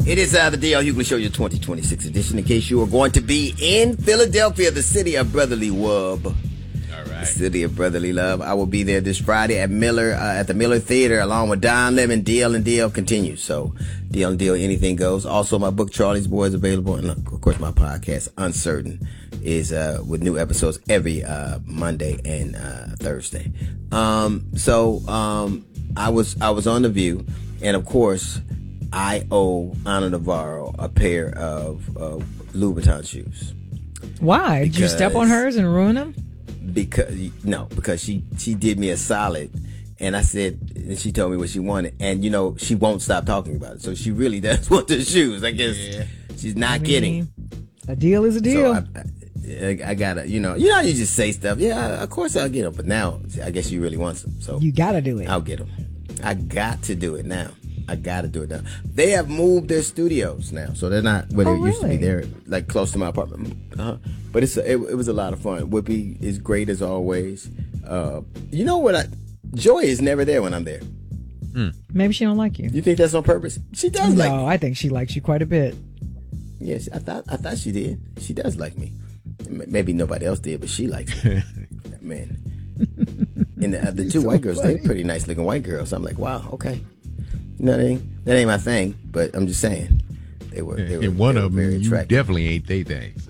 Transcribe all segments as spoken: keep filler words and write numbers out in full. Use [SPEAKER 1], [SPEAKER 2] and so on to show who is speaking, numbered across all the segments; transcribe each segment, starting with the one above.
[SPEAKER 1] It is uh, the D L Hughley Show, your twenty twenty-six edition. In case you are going to be in Philadelphia, the city of brotherly love. All right. The city of brotherly love. I will be there this Friday at Miller, uh, at the Miller Theater, along with Don Lemon. D L and D L continues. So D L and D L, anything goes. Also, my book, Charlie's Boy, is available. And of course, my podcast, Uncertain, is uh, with new episodes every uh, Monday and uh, Thursday. Um, so um, I was I was on The View, and of course, I owe Ana Navarro a pair of uh, Louboutin shoes.
[SPEAKER 2] Why? Did you step on hers and ruin them?
[SPEAKER 1] Because no, because she she did me a solid, and I said, and she told me what she wanted, and you know she won't stop talking about it. So she really does want the shoes. I guess yeah. she's not I mean, kidding.
[SPEAKER 2] A deal is a deal.
[SPEAKER 1] So I, I, I gotta, you know, you know, you just say stuff. Yeah, of course I'll get them, but now I guess she really wants them. So
[SPEAKER 2] you gotta do it.
[SPEAKER 1] I'll get them. I got to do it now. I gotta do it now. They have moved their studios now, so they're not where
[SPEAKER 2] oh,
[SPEAKER 1] they
[SPEAKER 2] really?
[SPEAKER 1] used to be. They're like close to my apartment. Uh-huh. But it's a, it, it was a lot of fun. Whoopi is great as always. Uh, you know what? I, Joy is never there when I'm there.
[SPEAKER 2] Mm. Maybe she don't like you.
[SPEAKER 1] You think that's on purpose? She does
[SPEAKER 2] no,
[SPEAKER 1] like me.
[SPEAKER 2] No, I think she likes you quite a bit.
[SPEAKER 1] Yes, I thought I thought she did. She does like me. Maybe nobody else did, but she likes me. Man. And the, the two so white girls, funny. They're pretty nice looking white girls. So I'm like, wow, okay. No, that ain't, that ain't my thing, but I'm just saying they were. They were
[SPEAKER 3] and one
[SPEAKER 1] they were
[SPEAKER 3] of them,
[SPEAKER 1] very
[SPEAKER 3] you
[SPEAKER 1] attractive.
[SPEAKER 3] definitely ain't they things.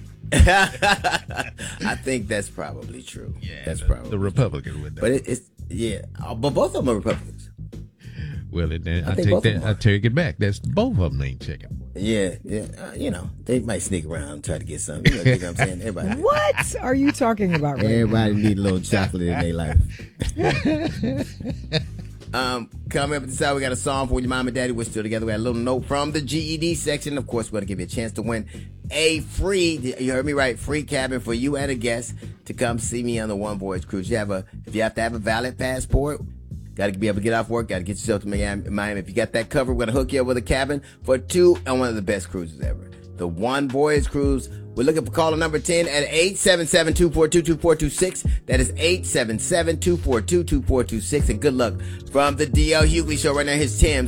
[SPEAKER 1] I think that's probably true.
[SPEAKER 3] Yeah,
[SPEAKER 1] that's
[SPEAKER 3] the,
[SPEAKER 1] probably
[SPEAKER 3] the Republican would.
[SPEAKER 1] But it, it's yeah, uh, but both of them are Republicans.
[SPEAKER 3] Well, it, I, I take that. I take it back. That's both of them ain't checking.
[SPEAKER 1] Yeah, yeah. Uh, you know, they might sneak around and try to get something. You know, you know what I'm saying? Everybody.
[SPEAKER 2] What are you talking about? Right
[SPEAKER 1] Everybody
[SPEAKER 2] now?
[SPEAKER 1] need a little chocolate in their life. Um, coming up at this hour, we got a song for your mom and daddy. We're still together. We got a little note from the G E D section. Of course, we're going to give you a chance to win a free, you heard me right, free cabin for you and a guest to come see me on the One Voyage Cruise. You have a, if you have to have a valid passport, got to be able to get off work, got to get yourself to Miami. If you got that covered, we're going to hook you up with a cabin for two on one of the best cruises ever. The One Voyage Cruise. We're looking for caller number ten at eight seven seven, two four two, two four two six. That is eight seven seven, two four two, two four two six. And good luck from the D L Hughley Show right now. Here's Tim's